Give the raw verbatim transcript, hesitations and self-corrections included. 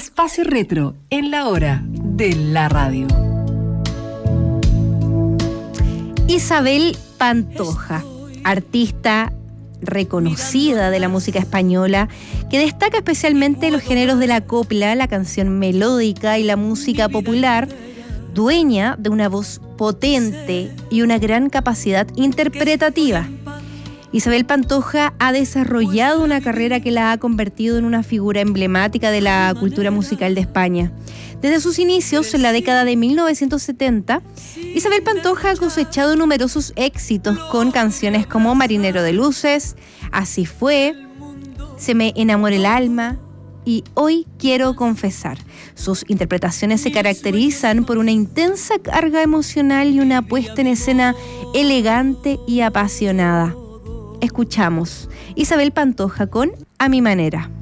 Espacio Retro en la hora de la radio. Isabel Pantoja, artista reconocida de la música española, que destaca especialmente los géneros de la copla, la canción melódica y la música popular, dueña de una voz potente y una gran capacidad interpretativa. Isabel Pantoja ha desarrollado una carrera que la ha convertido en una figura emblemática de la cultura musical de España. Desde sus inicios, en la década de mil novecientos setenta, Isabel Pantoja ha cosechado numerosos éxitos con canciones como Marinero de Luces, Así fue, Se me enamora el alma y Hoy quiero confesar. Sus interpretaciones se caracterizan por una intensa carga emocional y una puesta en escena elegante y apasionada. Escuchamos Isabel Pantoja con A mi manera.